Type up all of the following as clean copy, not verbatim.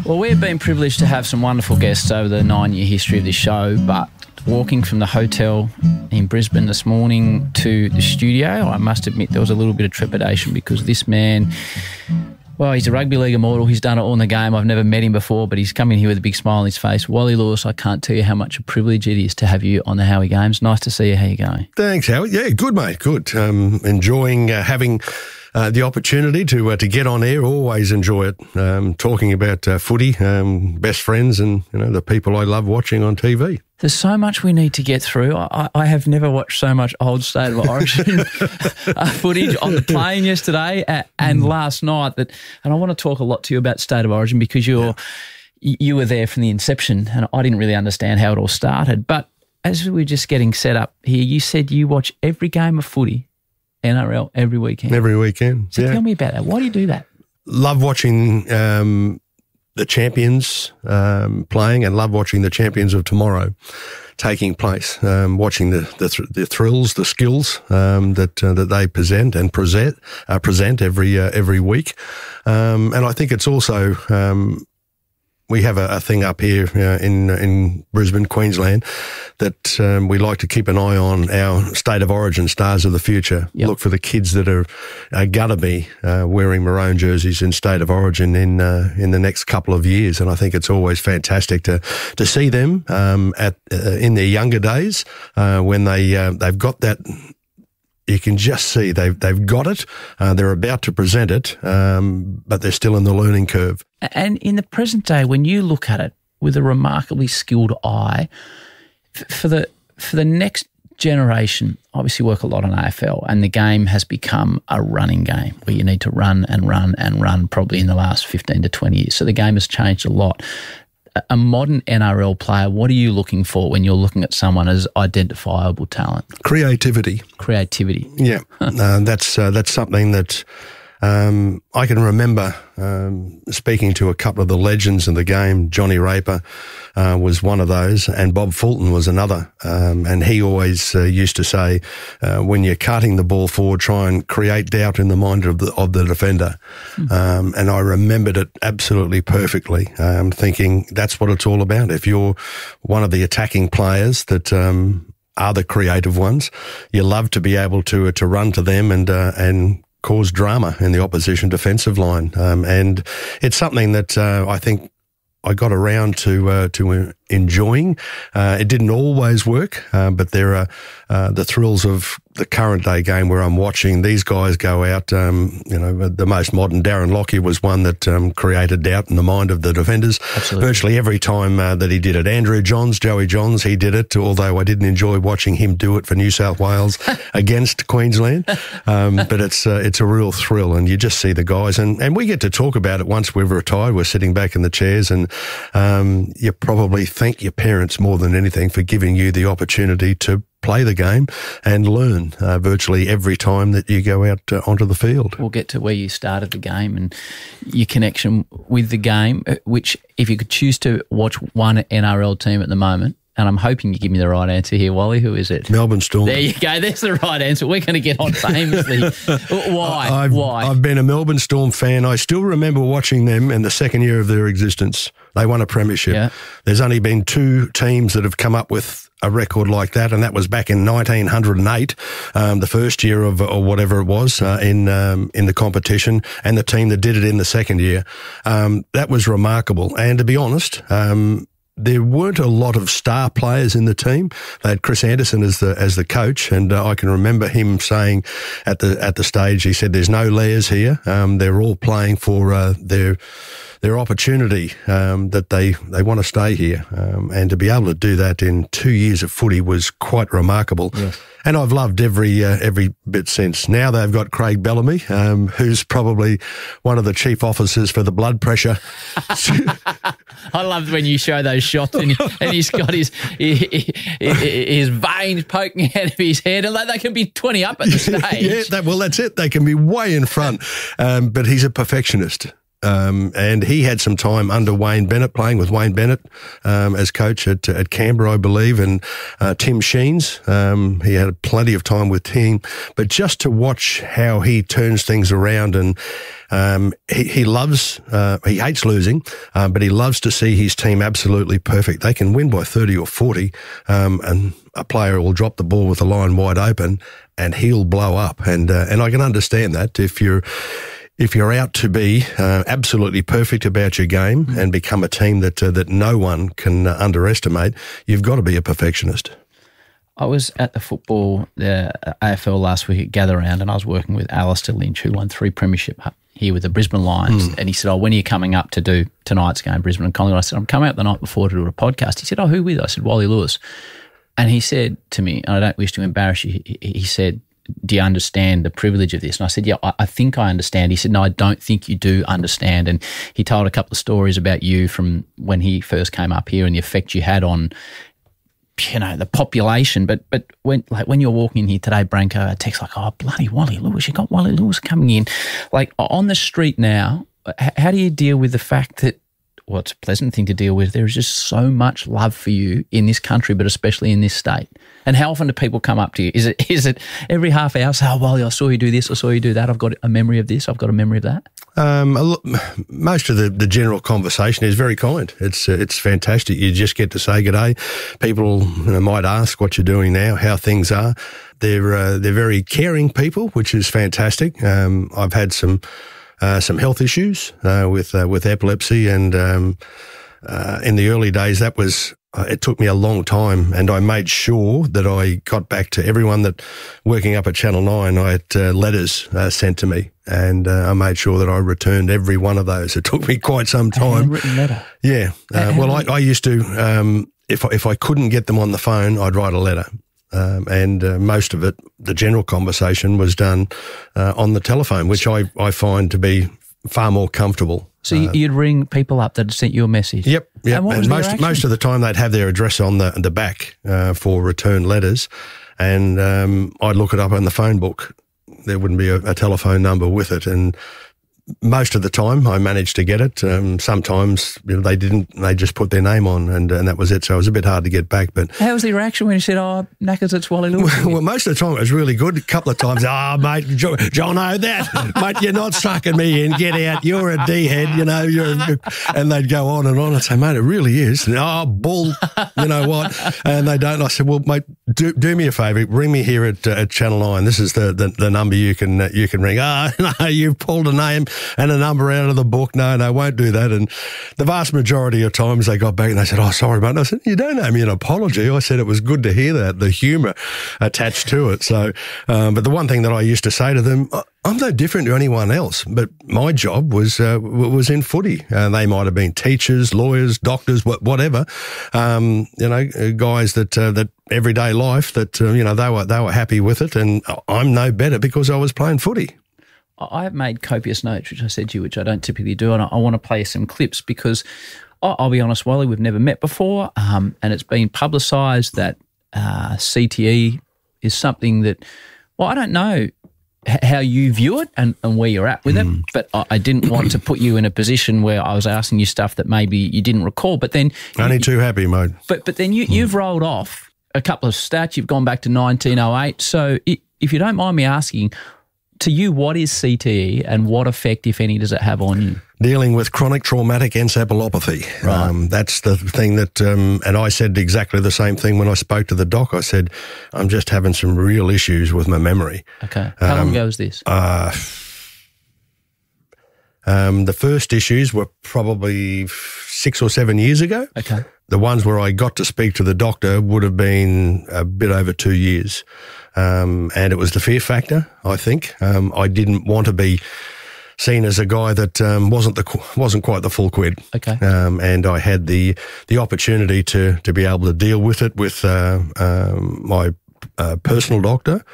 Well, we've been privileged to have some wonderful guests over the 9-year history of this show, but walking from the hotel in Brisbane this morning to the studio, I must admit there was a little bit of trepidation because this man, well, he's a rugby league immortal. He's done it all in the game. I've never met him before, but he's come in here with a big smile on his face. Wally Lewis, I can't tell you how much a privilege it is to have you on the Howie Games. Nice to see you. How you going? Thanks, Howie. Yeah, good, mate. Good. Enjoying having the opportunity to get on air. Always enjoy it. Talking about footy, best friends, and the people I love watching on TV. There's so much we need to get through. I have never watched so much old State of Origin footage on the plane yesterday and last night. And I want to talk a lot to you about State of Origin because you were there from the inception and I didn't really understand how it all started. But as we were just getting set up here, you said you watch every game of footy, NRL, every weekend. Every weekend, So tell me about that. Why do you do that? Love watching the champions playing and love watching the champions of tomorrow taking place, watching the thrills, the skills that they present every week. And I think it's also we have a thing up here in Brisbane, Queensland, that we like to keep an eye on our State of Origin stars of the future. Yep. Look for the kids that are going to be wearing maroon jerseys in State of Origin in the next couple of years. And I think it's always fantastic to see them in their younger days when they've got that. You can just see they've got it. They're about to present it, but they're still in the learning curve. And in the present day, when you look at it with a remarkably skilled eye, for the next generation, obviously work a lot on AFL, and the game has become a running game where you need to run and run and run probably in the last 15 to 20 years. So the game has changed a lot. A modern NRL player, what are you looking for when you're looking at someone as identifiable talent? Creativity. Yeah. That's something that I can remember speaking to a couple of the legends in the game. Johnny Raper was one of those, and Bob Fulton was another. And he always used to say, when you're cutting the ball forward, try and create doubt in the mind of the defender. And I remembered it absolutely perfectly, thinking that's what it's all about. If you're one of the attacking players that are the creative ones, you love to be able to run to them and cause drama in the opposition defensive line. And it's something that I think I got around to enjoying. It didn't always work, but there are the thrills of the current day game where I'm watching these guys go out. The most modern Darren Lockyer was one that created doubt in the mind of the defenders. Absolutely. Virtually every time that he did it. Andrew Johns, Joey Johns, he did it, although I didn't enjoy watching him do it for New South Wales against Queensland. But it's a real thrill, and you just see the guys. And we get to talk about it once we've retired. We're sitting back in the chairs, and you probably thank your parents more than anything for giving you the opportunity to play the game and learn virtually every time that you go out onto the field. We'll get to where you started the game and your connection with the game, which if you could choose to watch one NRL team at the moment, and I'm hoping you give me the right answer here, Wally. Who is it? Melbourne Storm. There you go. That's the right answer. We're going to get on famously. Why? Why? I've been a Melbourne Storm fan. I still remember watching them in the second year of their existence. They won a premiership. Yeah. There's only been 2 teams that have come up with a record like that, and that was back in 1908, the first year of or whatever it was in the competition, and the team that did it in the second year. That was remarkable. And to be honest, there weren't a lot of star players in the team. They had Chris Anderson as the coach, and I can remember him saying at the stage, he said, "There's no layers here. They're all playing for their opportunity, that they want to stay here." And to be able to do that in 2 years of footy was quite remarkable. Yes. And I've loved every bit since. Now they've got Craig Bellamy, who's probably one of the chief officers for the blood pressure. I love when you show those shots and he's got his veins poking out of his head, and they can be 20 up at the stage. Yeah, that's it. They can be way in front. But he's a perfectionist. And he had some time under Wayne Bennett, playing with Wayne Bennett as coach at Canberra, I believe, and Tim Sheens. He had plenty of time with Tim. But just to watch how he turns things around, and he loves, he hates losing, but he loves to see his team absolutely perfect. They can win by 30 or 40, and a player will drop the ball with the line wide open and he'll blow up. And I can understand that if you're out to be absolutely perfect about your game and become a team that no one can underestimate, you've got to be a perfectionist. I was at the AFL last week at Gather Round, and I was working with Alistair Lynch, who won 3 premiership here with the Brisbane Lions. And he said, when are you coming up to do tonight's game, Brisbane and Collingwood? I said, I'm coming up the night before to do a podcast. He said, who with? I said, Wally Lewis. And he said to me, and I don't wish to embarrass you, he said, do you understand the privilege of this? And I said, yeah, I think I understand. He said, no, I don't think you do understand. And he told a couple of stories about you from when he first came up here and the effect you had on, the population. But when you're walking in here today, Branko, a text like, oh, bloody Wally Lewis, you got Wally Lewis coming in. Like on the street now, how do you deal with the fact that, well, it's a pleasant thing to deal with, there is just so much love for you in this country, but especially in this state? And how often do people come up to you? Is it every half hour, say, oh, Wally, I saw you do this, I saw you do that, I've got a memory of this, I've got a memory of that? Most of the general conversation is very kind. It's fantastic. You just get to say good day. People might ask what you're doing now, how things are. They're very caring people, which is fantastic. I've had some health issues with epilepsy, and in the early days, that was. It took me a long time, and I made sure that I got back to everyone that working up at Channel 9. I had letters sent to me, and I made sure that I returned every one of those. It took me quite some time. A handwritten letter? Yeah. I used to, if I couldn't get them on the phone, I'd write a letter. And most of it, the general conversation was done on the telephone, which I find to be far more comfortable. So you'd ring people up that had sent you a message? Yep. And most of the time they'd have their address on the back for return letters, and I'd look it up in the phone book. There wouldn't be a telephone number with it, and most of the time I managed to get it. Sometimes they didn't. They just put their name on, and that was it. So it was a bit hard to get back. But how was the reaction when you said, "Oh, knackers, it's Wally Lewis"? Well, most of the time it was really good. A couple of times, mate, John, that mate, you're not sucking me in. Get out. You're a D-head. And they'd go on and on. I'd say, mate, it really is. Bull. You know what? And they don't. I said, well, mate, do me a favour. Ring me here at Channel 9. This is the number you can ring. No, you've pulled a name and a number out of the book. No, won't do that. And the vast majority of times they got back and they said, oh, sorry, mate. And I said, you don't owe me an apology. I said it was good to hear that, the humour attached to it. So, but the one thing that I used to say to them, I'm no different to anyone else, but my job was in footy. They might have been teachers, lawyers, doctors, whatever. Guys that everyday life that they were happy with it, and I'm no better because I was playing footy. I have made copious notes, which I said to you, which I don't typically do, and I want to play some clips because I'll be honest, Wally, we've never met before, and it's been publicised that CTE is something that, well, I don't know how you view it and where you're at with it, but I didn't want to put you in a position where I was asking you stuff that maybe you didn't recall. But then only too happy, mate. But then you've rolled off a couple of stats. You've gone back to 1908. So if you don't mind me asking, to you, what is CTE and what effect, if any, does it have on you? Dealing with chronic traumatic encephalopathy. Right. That's the thing that, and I said exactly the same thing when I spoke to the doc. I said, I'm just having some real issues with my memory. Okay. How long ago was this? The first issues were probably 6 or 7 years ago. Okay. The ones where I got to speak to the doctor would have been a bit over 2 years. And it was the fear factor, I think. I didn't want to be seen as a guy that wasn't quite the full quid. Okay. And I had the opportunity to be able to deal with it with my personal doctor,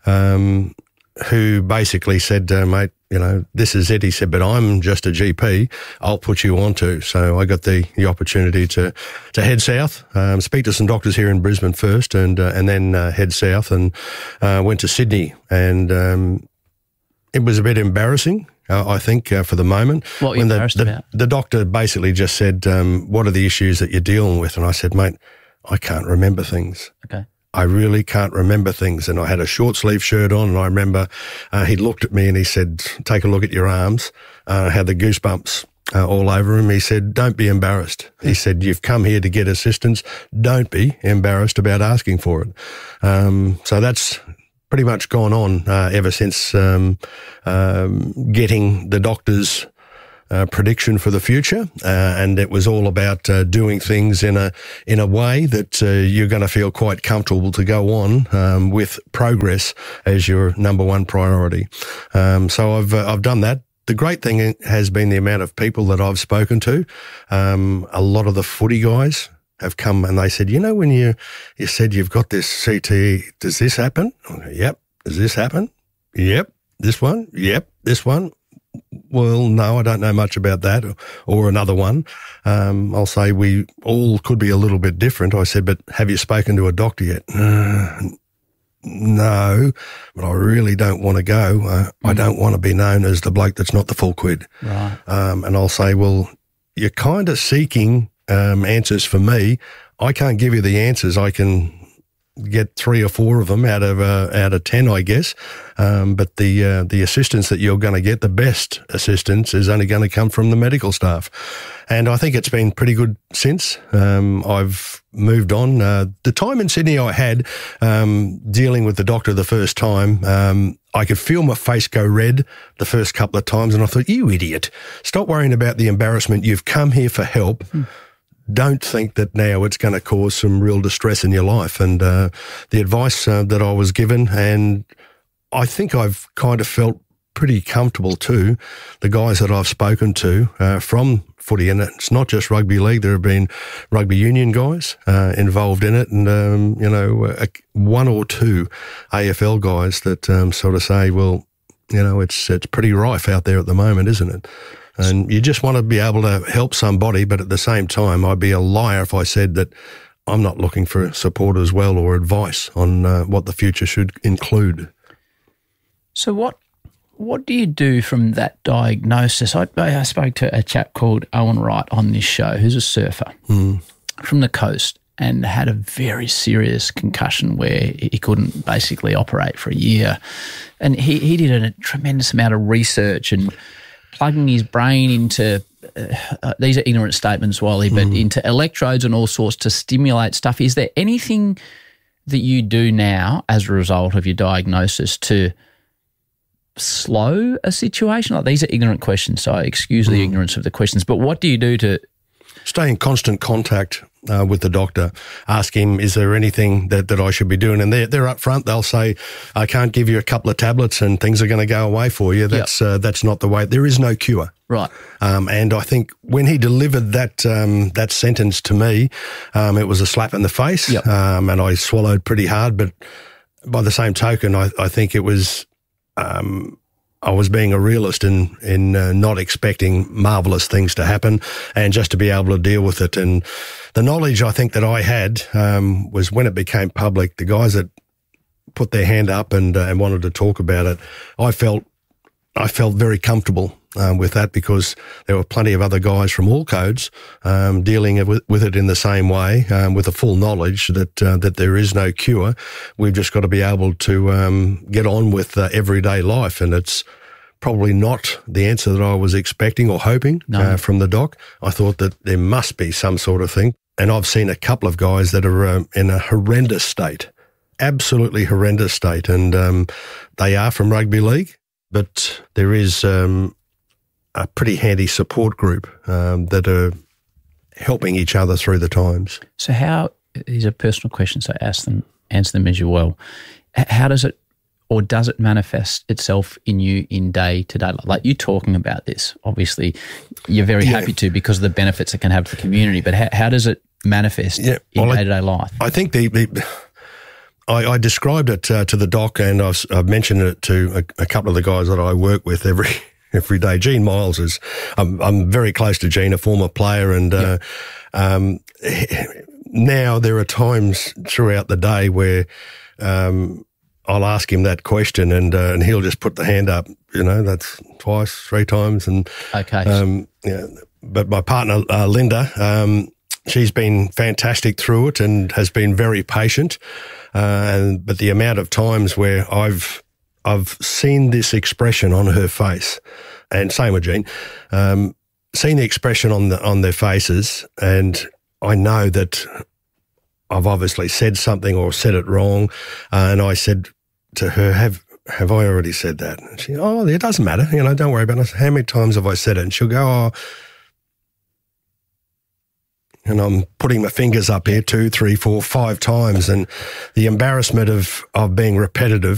who basically said, mate, this is it. He said, but I'm just a GP. I'll put you on to. So I got the opportunity to head south, speak to some doctors here in Brisbane first, and then head south and went to Sydney. And it was a bit embarrassing I think, for the moment. What were you embarrassed about? The doctor basically just said, what are the issues that you're dealing with? And I said, mate, I can't remember things. Okay. I really can't remember things. And I had a short sleeve shirt on, and I remember he looked at me and he said, take a look at your arms. I had the goosebumps all over him. He said, don't be embarrassed. He said, you've come here to get assistance. Don't be embarrassed about asking for it. So that's pretty much gone on ever since getting the doctor's prediction for the future, and it was all about doing things in a way that you're going to feel quite comfortable to go on with progress as your number one priority. So I've done that. The great thing has been the amount of people that I've spoken to. A lot of the footy guys have come and they said, you know, when you said you've got this CTE, does this happen? Yep. Does this happen? Yep. This one? Yep. This one? Well, no, I don't know much about that or another one. I'll say we all could be a little bit different. I said, but have you spoken to a doctor yet? No, but I really don't want to go. I don't want to be known as the bloke that's not the full quid. Right. And I'll say, well, you're kind of seeking answers for me. I can't give you the answers. I can get 3 or 4 of them out of 10, I guess. But the assistance that you're going to get, the best assistance, is only going to come from the medical staff. And I think it's been pretty good since. I've moved on. The time in Sydney I had dealing with the doctor the first time, I could feel my face go red the first couple of times, and I thought, you idiot, stop worrying about the embarrassment. You've come here for help. Don't think that now it's going to cause some real distress in your life. And the advice that I was given, and I think I've kind of felt pretty comfortable too, the guys that I've spoken to from footy, and it's not just rugby league, there have been rugby union guys involved in it, and, you know, 1 or 2 AFL guys that sort of say, well, you know, it's pretty rife out there at the moment, isn't it? And you just want to be able to help somebody, but at the same time, I'd be a liar if I said that I'm not looking for support as well or advice on what the future should include. So what do you do from that diagnosis? I spoke to a chap called Owen Wright on this show, who's a surfer from the coast, and had a very serious concussion where he couldn't basically operate for a year. And he did a tremendous amount of research and plugging his brain into, these are ignorant statements, Wally, but into electrodes and all sorts to stimulate stuff. Is there anything that you do now as a result of your diagnosis to slow a situation? Like, these are ignorant questions, so I excuse the ignorance of the questions, but what do you do to stay in constant contact with the doctor? Ask him, is there anything that I should be doing? And they're up front. They'll say, I can't give you a couple of tablets and things are going to go away for you. That's not the way. There is no cure. Right. And I think when he delivered that sentence to me, it was a slap in the face. Yep. And I swallowed pretty hard. But by the same token, I think it was I was being a realist in not expecting marvellous things to happen, and just to be able to deal with it. And the knowledge I think that I had was when it became public, the guys that put their hand up and wanted to talk about it, I felt very comfortable with that, because there were plenty of other guys from all codes dealing with it in the same way, with the full knowledge that there is no cure. We've just got to be able to get on with everyday life, and it's probably not the answer that I was expecting or hoping from the doc. I thought that there must be some sort of thing, and I've seen a couple of guys that are in a horrendous state, absolutely horrendous state, and they are from rugby league, but there is a pretty handy support group that are helping each other through the times. So how, these are personal questions, so answer them as you will. How does it, or does it manifest itself in you in day-to-day? Like you talking about this, obviously you're very happy to, because of the benefits it can have to the community, but how does it manifest in day-to-day life? I think I described it to the doc, and I've mentioned it to a couple of the guys that I work with every day. Gene Miles is, I'm very close to Gene, a former player, and now there are times throughout the day where I'll ask him that question, and he'll just put the hand up. That's twice, 3 times, and okay. But my partner Linda, she's been fantastic through it and has been very patient. But the amount of times where I've seen this expression on her face, and same with Jean, seen the expression on their faces, and I know that I've obviously said something or said it wrong, and I said to her, "Have I already said that?" And she, "Oh, it doesn't matter. Don't worry about it." I said, "How many times have I said it?" And she'll go, "Oh." And I'm putting my fingers up here 2, 3, 4, 5 times, and the embarrassment of being repetitive